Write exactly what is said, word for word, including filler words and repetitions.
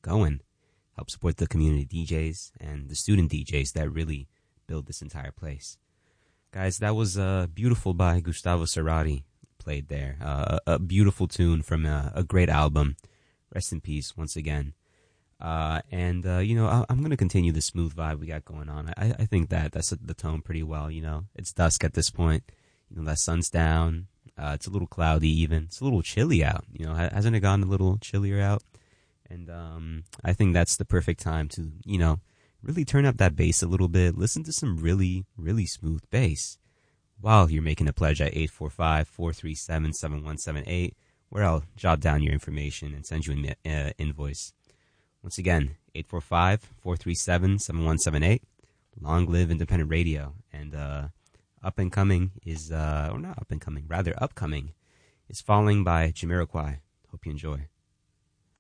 going. Help support the community D Js and the student D Js that really build this entire place. Guys, that was uh, Beautiful by Gustavo Cerati played there. Uh, a, a beautiful tune from a, a great album. Rest in peace once again. Uh, and, uh, you know, I, I'm going to continue the smooth vibe we got going on. I, I think that that's the tone pretty well, you know. It's dusk at this point. You know, that sun's down. Uh, it's a little cloudy even. It's a little chilly out. You know, hasn't it gotten a little chillier out? And um, I think that's the perfect time to, you know, really turn up that bass a little bit. Listen to some really, really smooth bass while you're making a pledge at eight four five, four three seven, seven one seven eight, where I'll jot down your information and send you an uh, invoice. Once again, eight four five, four three seven, seven one seven eight. Long live independent radio. And uh, up and coming is, uh, or not up and coming, rather upcoming, is Falling by Jamiroquai. Hope you enjoy.